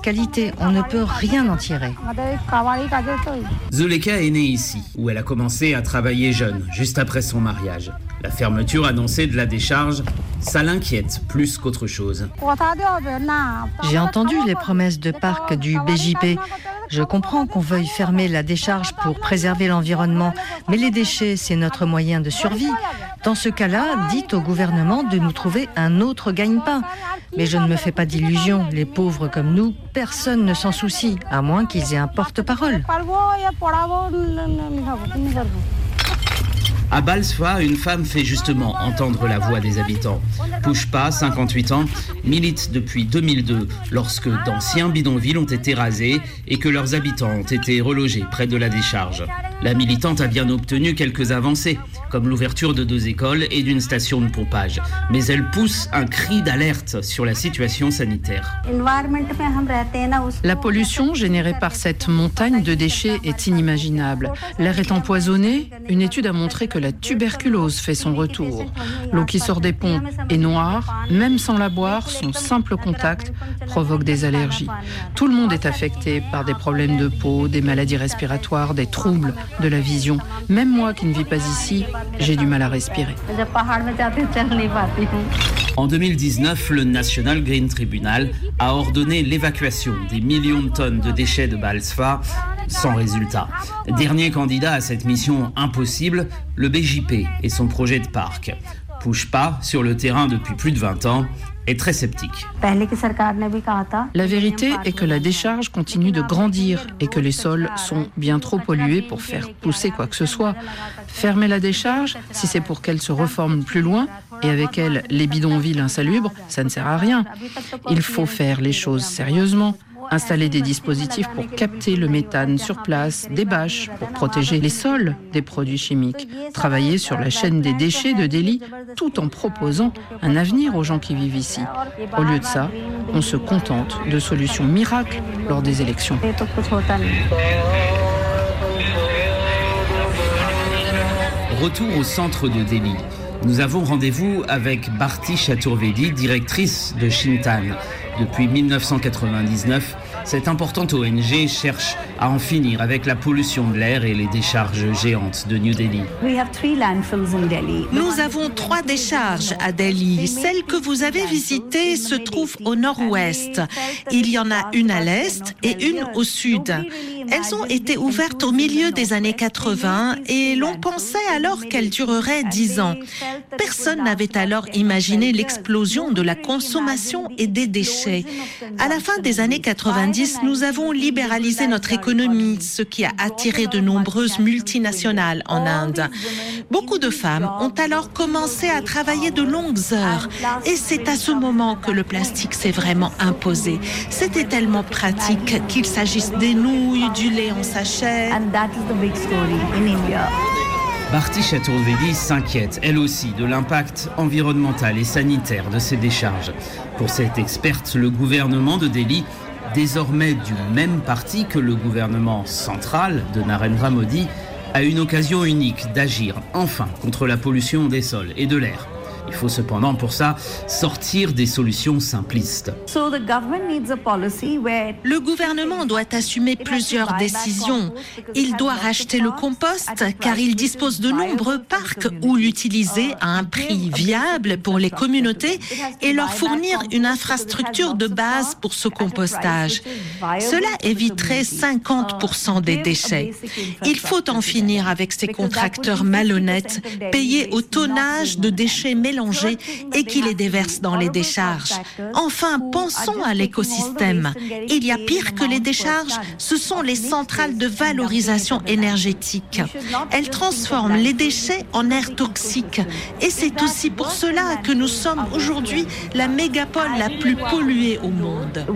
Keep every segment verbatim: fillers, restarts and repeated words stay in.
qualité. On ne peut rien en tirer. Zuleka est née ici, où elle a commencé à travailler jeune, juste après son mariage. La fermeture annoncée de la décharge, ça l'inquiète plus qu'autre chose. J'ai entendu les promesses de parc du B J P. Je comprends qu'on veuille fermer la décharge pour préserver l'environnement, mais les déchets, c'est notre moyen de survie. Dans ce cas-là, dites au gouvernement de nous trouver un autre gagne-pain. Mais je ne me fais pas d'illusions. Les pauvres comme nous, personne ne s'en soucie, à moins qu'ils aient un porte-parole. À Balsfa, une femme fait justement entendre la voix des habitants. Pouchpa, cinquante-huit ans, milite depuis deux mille deux, lorsque d'anciens bidonvilles ont été rasés et que leurs habitants ont été relogés près de la décharge. La militante a bien obtenu quelques avancées, comme l'ouverture de deux écoles et d'une station de pompage. Mais elle pousse un cri d'alerte sur la situation sanitaire. La pollution générée par cette montagne de déchets est inimaginable. L'air est empoisonné. Une étude a montré que la tuberculose fait son retour. L'eau qui sort des pompes est noire. Même sans la boire, son simple contact provoque des allergies. Tout le monde est affecté par des problèmes de peau, des maladies respiratoires, des troubles de la vision. Même moi qui ne vis pas ici, j'ai du mal à respirer. En deux mille dix-neuf, le National Green Tribunal a ordonné l'évacuation des millions de tonnes de déchets de Balsfa, sans résultat. Dernier candidat à cette mission impossible, le B J P et son projet de parc. Pouchpa, sur le terrain depuis plus de vingt ans, est très sceptique. La vérité est que la décharge continue de grandir et que les sols sont bien trop pollués pour faire pousser quoi que ce soit. Fermer la décharge, si c'est pour qu'elle se reforme plus loin, et avec elle les bidonvilles insalubres, ça ne sert à rien. Il faut faire les choses sérieusement. Installer des dispositifs pour capter le méthane sur place, des bâches pour protéger les sols des produits chimiques, travailler sur la chaîne des déchets de Delhi tout en proposant un avenir aux gens qui vivent ici. Au lieu de ça, on se contente de solutions miracles lors des élections. Retour au centre de Delhi. Nous avons rendez-vous avec Bharti Chaturvedi, directrice de Shintan. Depuis mille neuf cent quatre-vingt-dix-neuf, cette importante O N G cherche à en finir avec la pollution de l'air et les décharges géantes de New Delhi. Nous avons trois décharges à Delhi. Celle que vous avez visitée se trouve au nord-ouest. Il y en a une à l'est et une au sud. Elles ont été ouvertes au milieu des années quatre-vingts et l'on pensait alors qu'elles dureraient dix ans. Personne n'avait alors imaginé l'explosion de la consommation et des déchets. À la fin des années quatre-vingt-dix, nous avons libéralisé notre économie, ce qui a attiré de nombreuses multinationales en Inde. Beaucoup de femmes ont alors commencé à travailler de longues heures et c'est à ce moment que le plastique s'est vraiment imposé. C'était tellement pratique, qu'il s'agisse des nouilles, du lait en sachet. Bharti Chaturvedi s'inquiète, elle aussi, de l'impact environnemental et sanitaire de ces décharges. Pour cette experte, le gouvernement de Delhi, désormais du même parti que le gouvernement central de Narendra Modi, a une occasion unique d'agir enfin contre la pollution des sols et de l'air. Il faut cependant pour ça sortir des solutions simplistes. Le gouvernement doit assumer plusieurs décisions. Il doit racheter le compost car il dispose de nombreux parcs ou l'utiliser à un prix viable pour les communautés et leur fournir une infrastructure de base pour ce compostage. Cela éviterait cinquante pour cent des déchets. Il faut en finir avec ces contracteurs malhonnêtes payés au tonnage de déchets mélangés et qui les déversent dans les décharges. Enfin, pensons à l'écosystème. Il y a pire que les décharges, ce sont les centrales de valorisation énergétique. Elles transforment les déchets en air toxique. Et c'est aussi pour cela que nous sommes aujourd'hui la mégapole la plus polluée au monde.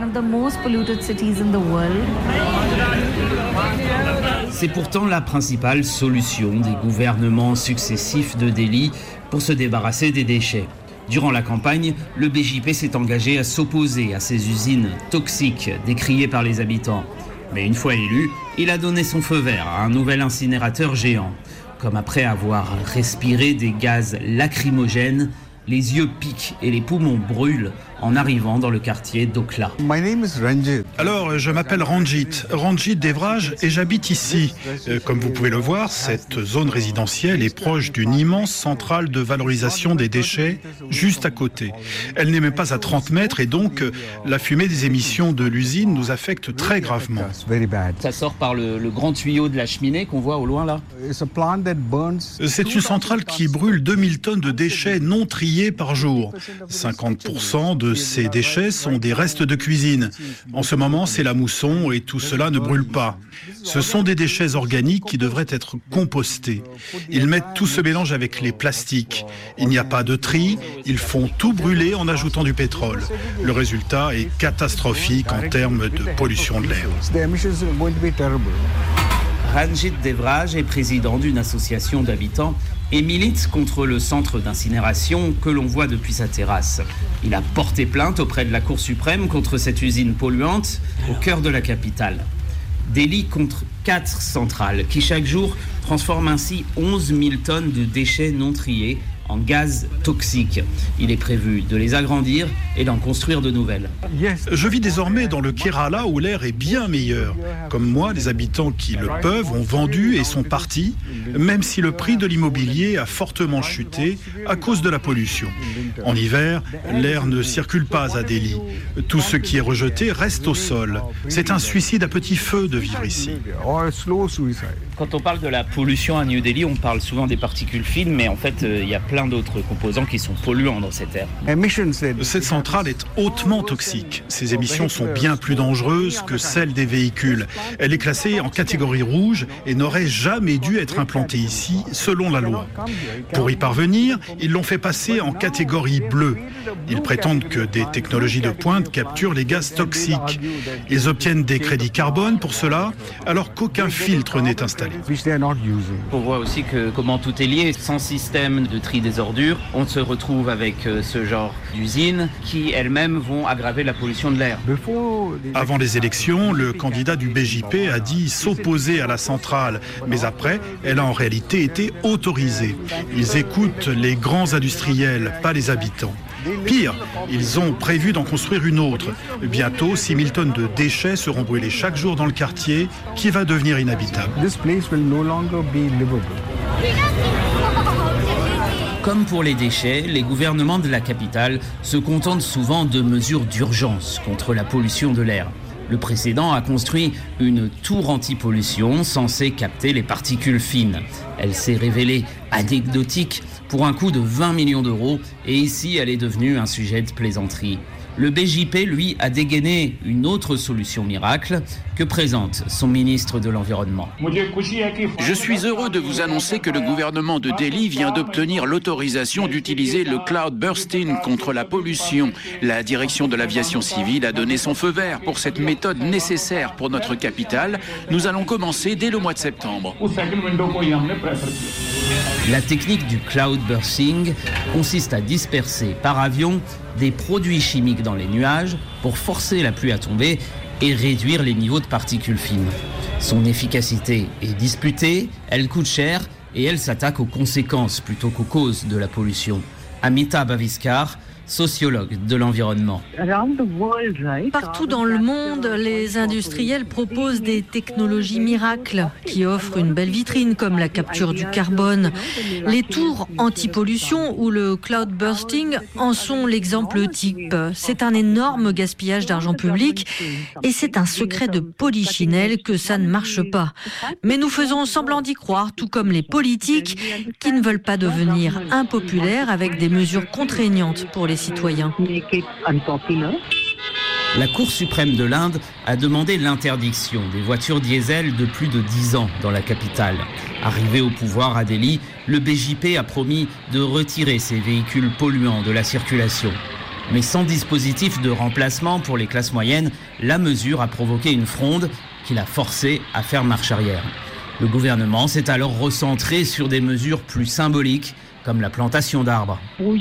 C'est pourtant la principale solution des gouvernements successifs de Delhi pour se débarrasser des déchets. Durant la campagne, le B J P s'est engagé à s'opposer à ces usines toxiques décriées par les habitants. Mais une fois élu, il a donné son feu vert à un nouvel incinérateur géant. Comme après avoir respiré des gaz lacrymogènes, les yeux piquent et les poumons brûlent en arrivant dans le quartier d'Okla. Alors, je m'appelle Ranjit, Ranjit Devraj, et j'habite ici. Euh, comme vous pouvez le voir, cette zone résidentielle est proche d'une immense centrale de valorisation des déchets juste à côté. Elle n'est même pas à trente mètres et donc euh, la fumée des émissions de l'usine nous affecte très gravement. Ça sort par le, le grand tuyau de la cheminée qu'on voit au loin là. C'est une centrale qui brûle deux mille tonnes de déchets non triés par jour. cinquante pour cent de ces déchets sont des restes de cuisine. En ce moment, c'est la mousson et tout cela ne brûle pas. Ce sont des déchets organiques qui devraient être compostés. Ils mettent tout ce mélange avec les plastiques. Il n'y a pas de tri, ils font tout brûler en ajoutant du pétrole. Le résultat est catastrophique en termes de pollution de l'air. Ranjit Devraj est président d'une association d'habitants et milite contre le centre d'incinération que l'on voit depuis sa terrasse. Il a porté plainte auprès de la Cour suprême contre cette usine polluante au cœur de la capitale. Delhi contre quatre centrales qui chaque jour transforment ainsi onze mille tonnes de déchets non triés en gaz toxiques. Il est prévu de les agrandir et d'en construire de nouvelles. Je vis désormais dans le Kerala où l'air est bien meilleur. Comme moi, les habitants qui le peuvent ont vendu et sont partis, même si le prix de l'immobilier a fortement chuté à cause de la pollution. En hiver, l'air ne circule pas à Delhi. Tout ce qui est rejeté reste au sol. C'est un suicide à petit feu de vivre ici. Quand on parle de la pollution à New Delhi, on parle souvent des particules fines, mais en fait, euh, il y a plein d'autres composants qui sont polluants dans cet air. Cette centrale est hautement toxique. Ses émissions sont bien plus dangereuses que celles des véhicules. Elle est classée en catégorie rouge et n'aurait jamais dû être implantée ici, selon la loi. Pour y parvenir, ils l'ont fait passer en catégorie bleue. Ils prétendent que des technologies de pointe capturent les gaz toxiques. Ils obtiennent des crédits carbone pour cela, alors qu'aucun filtre n'est installé. On voit aussi que comment tout est lié. Sans système de tri des ordures, on se retrouve avec ce genre d'usines qui elles-mêmes vont aggraver la pollution de l'air. Avant les élections, le candidat du B J P a dit s'opposer à la centrale, mais après, elle a en réalité été autorisée. Ils écoutent les grands industriels, pas les habitants. Pire, ils ont prévu d'en construire une autre. Bientôt, six mille tonnes de déchets seront brûlées chaque jour dans le quartier, qui va devenir inhabitable. Comme pour les déchets, les gouvernements de la capitale se contentent souvent de mesures d'urgence contre la pollution de l'air. Le précédent a construit une tour anti-pollution censée capter les particules fines. Elle s'est révélée anecdotique pour un coût de vingt millions d'euros et ici elle est devenue un sujet de plaisanterie. Le B J P, lui, a dégainé une autre solution miracle que présente son ministre de l'Environnement. Je suis heureux de vous annoncer que le gouvernement de Delhi vient d'obtenir l'autorisation d'utiliser le cloud bursting contre la pollution. La direction de l'aviation civile a donné son feu vert pour cette méthode nécessaire pour notre capitale. Nous allons commencer dès le mois de septembre. La technique du cloud bursting consiste à disperser par avion des produits chimiques dans les nuages pour forcer la pluie à tomber et réduire les niveaux de particules fines. Son efficacité est disputée, elle coûte cher et elle s'attaque aux conséquences plutôt qu'aux causes de la pollution. Amitabh Aviskar, sociologue de l'environnement. Partout dans le monde, les industriels proposent des technologies miracles qui offrent une belle vitrine comme la capture du carbone. Les tours anti-pollution ou le cloud bursting en sont l'exemple type. C'est un énorme gaspillage d'argent public et c'est un secret de polichinelle que ça ne marche pas. Mais nous faisons semblant d'y croire, tout comme les politiques qui ne veulent pas devenir impopulaires avec des mesures contraignantes pour les citoyens. La Cour suprême de l'Inde a demandé l'interdiction des voitures diesel de plus de dix ans dans la capitale. Arrivé au pouvoir à Delhi, le B J P a promis de retirer ces véhicules polluants de la circulation. Mais sans dispositif de remplacement pour les classes moyennes, la mesure a provoqué une fronde qui l'a forcé à faire marche arrière. Le gouvernement s'est alors recentré sur des mesures plus symboliques, comme la plantation d'arbres.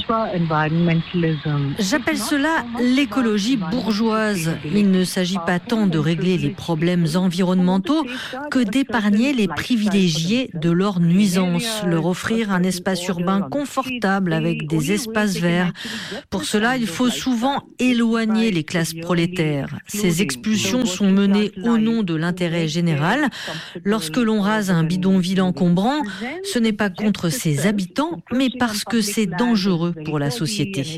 J'appelle cela l'écologie bourgeoise. Il ne s'agit pas tant de régler les problèmes environnementaux que d'épargner les privilégiés de leurs nuisances, leur offrir un espace urbain confortable avec des espaces verts. Pour cela, il faut souvent éloigner les classes prolétaires. Ces expulsions sont menées au nom de l'intérêt général. Lorsque l'on rase un bidonville encombrant, ce n'est pas contre ses habitants, mais parce que c'est dangereux pour la société.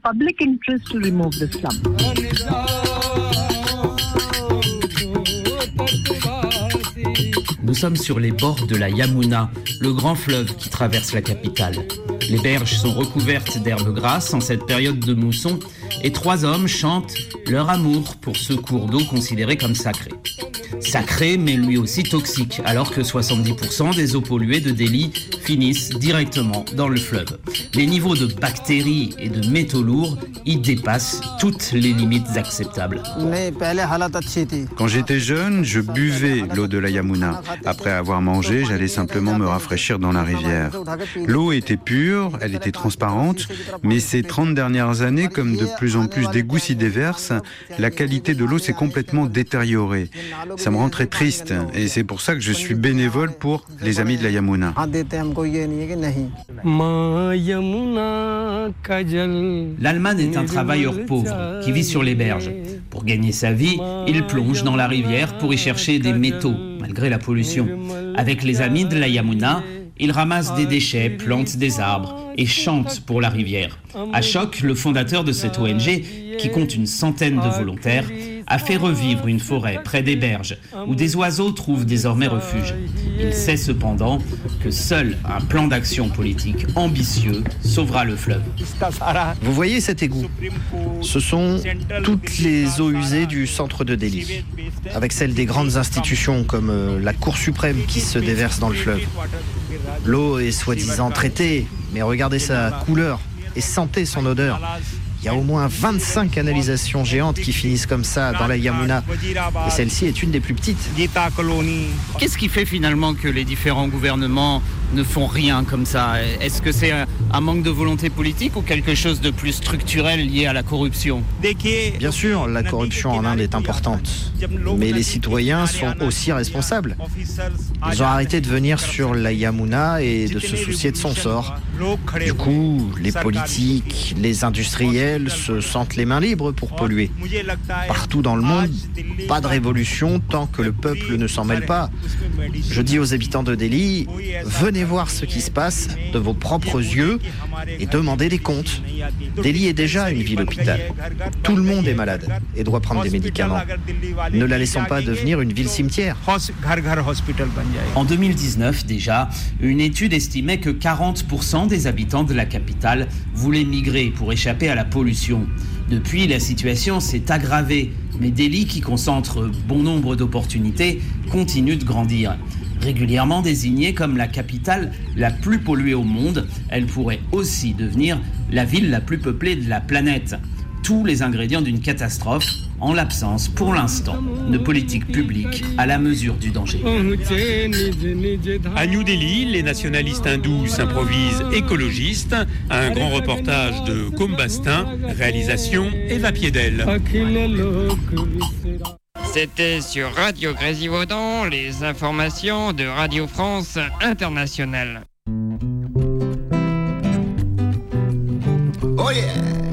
Nous sommes sur les bords de la Yamuna, le grand fleuve qui traverse la capitale. Les berges sont recouvertes d'herbes grasses en cette période de mousson et trois hommes chantent leur amour pour ce cours d'eau considéré comme sacré. Sacré, mais lui aussi toxique, alors que soixante-dix pour cent des eaux polluées de Delhi finissent directement dans le fleuve. Les niveaux de bactéries et de métaux lourds y dépassent toutes les limites acceptables. Quand j'étais jeune, je buvais l'eau de la Yamuna. Après avoir mangé, j'allais simplement me rafraîchir dans la rivière. L'eau était pure, elle était transparente, mais ces trente dernières années, comme de plus en plus d'égouts s'y déversent, la qualité de l'eau s'est complètement détériorée. Ça me rend très triste et c'est pour ça que je suis bénévole pour les Amis de la Yamuna. L'Alman est un travailleur pauvre qui vit sur les berges. Pour gagner sa vie, il plonge dans la rivière pour y chercher des métaux, malgré la pollution. Avec les Amis de la Yamuna, il ramasse des déchets, plante des arbres et chante pour la rivière. Ashok, le fondateur de cette O N G, qui compte une centaine de volontaires, a fait revivre une forêt près des berges où des oiseaux trouvent désormais refuge. Il sait cependant que seul un plan d'action politique ambitieux sauvera le fleuve. Vous voyez cet égout? Ce sont toutes les eaux usées du centre de Delhi, avec celles des grandes institutions comme la Cour suprême qui se déverse dans le fleuve. L'eau est soi-disant traitée, mais regardez sa couleur et sentez son odeur. Il y a au moins vingt-cinq canalisations géantes qui finissent comme ça dans la Yamuna. Et celle-ci est une des plus petites. Qu'est-ce qui fait finalement que les différents gouvernements ne font rien comme ça? Est-ce que c'est un manque de volonté politique ou quelque chose de plus structurel lié à la corruption? Bien sûr, la corruption en Inde est importante. Mais les citoyens sont aussi responsables. Ils ont arrêté de venir sur la Yamuna et de se soucier de son sort. Du coup, les politiques, les industriels se sentent les mains libres pour polluer. Partout dans le monde, pas de révolution tant que le peuple ne s'en mêle pas. Je dis aux habitants de Delhi, venez voir ce qui se passe de vos propres yeux et demandez des comptes. Delhi est déjà une ville-hôpital. Tout le monde est malade et doit prendre des médicaments. Ne la laissons pas devenir une ville-cimetière. En deux mille dix-neuf, déjà, une étude estimait que quarante pour cent des habitants de la capitale voulaient migrer pour échapper à la pollution. Depuis, la situation s'est aggravée, mais Delhi, qui concentre bon nombre d'opportunités, continue de grandir. Régulièrement désignée comme la capitale la plus polluée au monde, elle pourrait aussi devenir la ville la plus peuplée de la planète. Tous les ingrédients d'une catastrophe, en l'absence, pour l'instant, de politique publique à la mesure du danger. À New Delhi, les nationalistes hindous s'improvisent écologistes. Un grand reportage de Combastin, réalisation Eva Piedel. C'était sur Radio Grésivaudan, les informations de Radio France Internationale. Oh yeah!